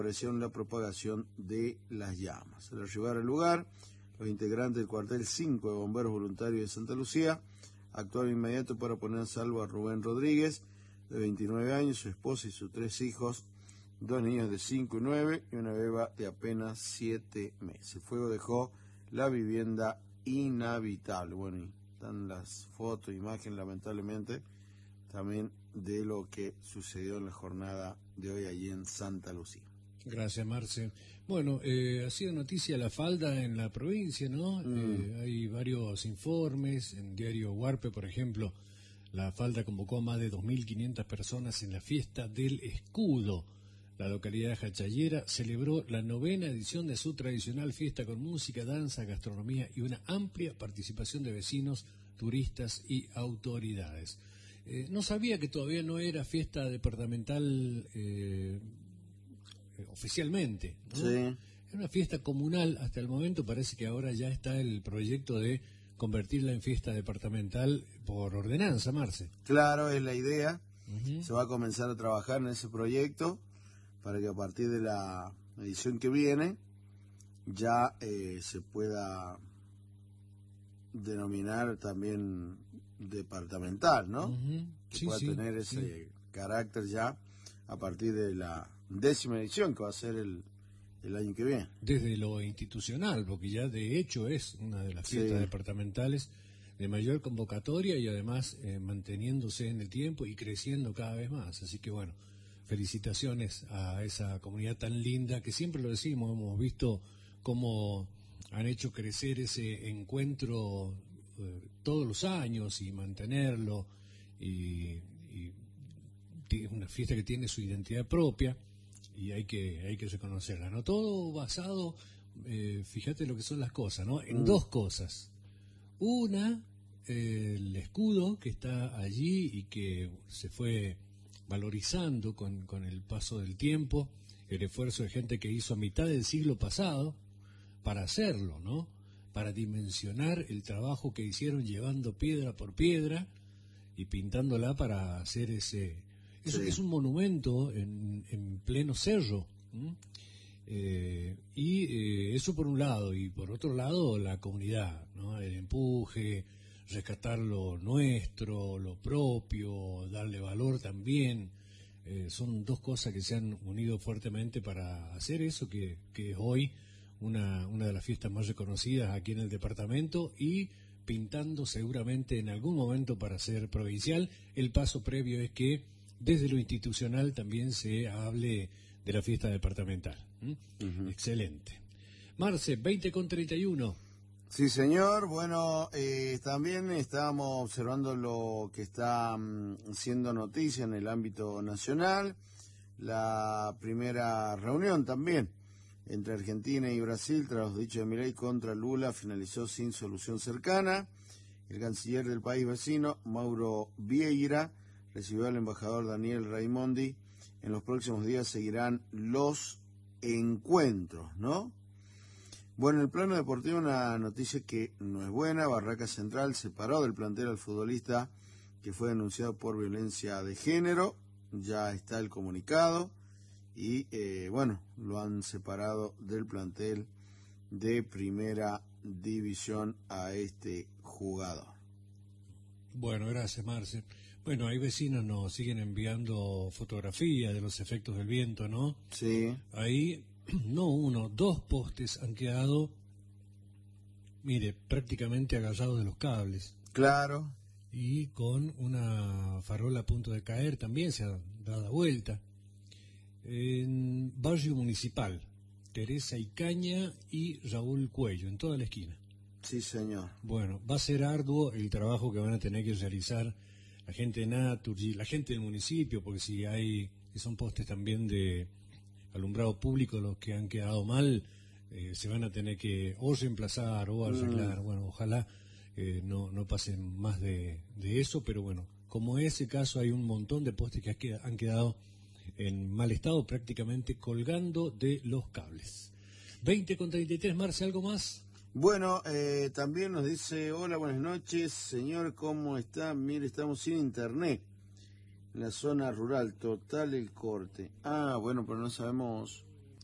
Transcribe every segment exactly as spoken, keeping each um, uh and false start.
favorecieron la propagación de las llamas. Al arribar al lugar, los integrantes del cuartel cinco de Bomberos Voluntarios de Santa Lucía actuaron de inmediato para poner a salvo a Rubén Rodríguez, de veintinueve años, su esposa y sus tres hijos, dos niños de cinco y nueve y una beba de apenas siete meses. El fuego dejó la vivienda inhabitable. Bueno, y están las fotos, imágenes, lamentablemente, también de lo que sucedió en la jornada de hoy allí en Santa Lucía. Gracias, Marce. Bueno, eh, ha sido noticia la falda en la provincia, ¿no? Mm. Eh, hay varios informes, en Diario Huarpe, por ejemplo, la falda convocó a más de dos mil quinientas personas en la fiesta del escudo. La localidad de Jachallera celebró la novena edición de su tradicional fiesta con música, danza, gastronomía y una amplia participación de vecinos, turistas y autoridades. Eh, no sabía que todavía no era fiesta departamental eh, oficialmente, ¿no? Sí. Era una fiesta comunal hasta el momento. Parece que ahora ya está el proyecto de convertirla en fiesta departamental por ordenanza, Marce. Claro, es la idea. Uh-huh. Se va a comenzar a trabajar en ese proyecto para que a partir de la edición que viene ya eh, se pueda denominar también departamental, ¿no? Uh-huh. Que sí, pueda sí, tener ese sí. carácter ya a partir de la décima edición, que va a ser el, el año que viene. Desde lo institucional, porque ya de hecho es una de las fiestas sí. departamentales de mayor convocatoria y además eh, manteniéndose en el tiempo y creciendo cada vez más. Así que bueno, felicitaciones a esa comunidad tan linda, que siempre lo decimos, hemos visto cómo han hecho crecer ese encuentro eh, todos los años y mantenerlo, y, y es una fiesta que tiene su identidad propia y hay que hay que reconocerla, ¿no? Todo basado, eh, fíjate lo que son las cosas, ¿no? En mm. dos cosas. Una, eh, el escudo que está allí y que se fue valorizando con, con el paso del tiempo, el esfuerzo de gente que hizo a mitad del siglo pasado para hacerlo, ¿no? Para dimensionar el trabajo que hicieron llevando piedra por piedra y pintándola para hacer ese... Eso sí. Es un monumento en, en pleno cerro. Eh, y eh, eso por un lado, y por otro lado la comunidad, ¿no? El empuje, rescatar lo nuestro, lo propio, darle valor también. Eh, son dos cosas que se han unido fuertemente para hacer eso, que, que es hoy una, una de las fiestas más reconocidas aquí en el departamento y pintando seguramente en algún momento para ser provincial. El paso previo es que desde lo institucional también se hable de la fiesta departamental. ¿Mm? Uh-huh. Excelente. Marce, veinte con treinta y uno. Sí, señor. Bueno, eh, también estábamos observando lo que está um, siendo noticia en el ámbito nacional. La primera reunión también entre Argentina y Brasil tras los dichos de Milei contra Lula finalizó sin solución cercana. El canciller del país vecino, Mauro Vieira, recibió al embajador Daniel Raimondi. En los próximos días seguirán los encuentros, ¿no? Bueno, en el plano deportivo una noticia que no es buena. Barraca Central separó del plantel al futbolista que fue denunciado por violencia de género. Ya está el comunicado y, eh, bueno, lo han separado del plantel de primera división a este jugador. Bueno, gracias, Marce. Bueno, hay vecinos nos siguen enviando fotografías de los efectos del viento, ¿no? Sí. Ahí, no uno, dos postes han quedado, mire, prácticamente agarrados de los cables. Claro. Y con una farola a punto de caer también se ha dado vuelta. En Barrio Municipal, Teresa Icaña y Raúl Cuello, en toda la esquina. Sí, señor. Bueno, va a ser arduo el trabajo que van a tener que realizar la gente de Naturgy, la gente del municipio, porque si hay, si son postes también de alumbrado público los que han quedado mal, eh, se van a tener que o reemplazar o arreglar. Mm. Bueno, ojalá eh, no, no pasen más de, de eso, pero bueno, como en ese caso hay un montón de postes que han quedado en mal estado, prácticamente colgando de los cables. veinte con treinta y tres, Marce, ¿algo más? Bueno, eh, también nos dice, hola, buenas noches, señor, ¿cómo está? Mire, estamos sin internet en la zona rural, total el corte. Ah, bueno, pero no sabemos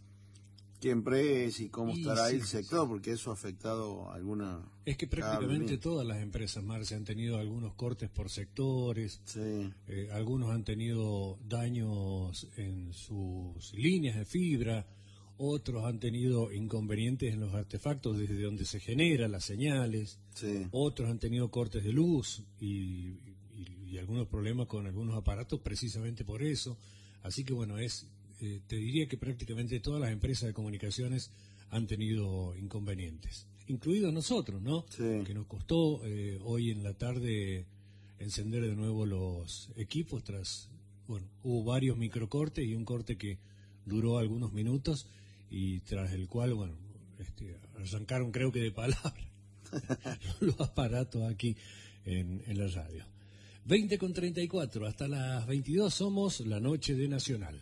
qué empresa y cómo y estará ahí sí, el sector, porque eso ha afectado a alguna... Es que prácticamente todas las empresas, Marce, han tenido algunos cortes por sectores, sí. eh, algunos han tenido daños en sus líneas de fibra, otros han tenido inconvenientes en los artefactos desde donde se generan las señales, Sí. otros han tenido cortes de luz y, y, y algunos problemas con algunos aparatos precisamente por eso. Así que bueno, es eh, te diría que prácticamente todas las empresas de comunicaciones han tenido inconvenientes, incluidos nosotros, ¿no? Sí. Que nos costó eh, hoy en la tarde encender de nuevo los equipos tras, bueno, hubo varios microcortes y un corte que duró algunos minutos y tras el cual, bueno, este, arrancaron creo que de palabra los aparatos aquí en, en la radio. veinte con treinta y cuatro, hasta las veintidós somos La Noche de Nacional.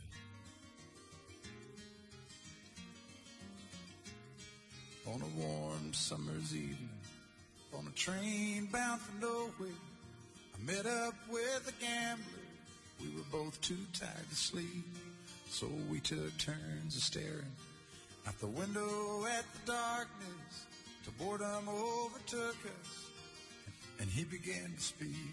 On a warm summer's evening, on a train bound for nowhere, I met up with a gambler. We were both too tired to sleep, so we took turns of staring out the window at the darkness till boredom overtook us, and he began to speak.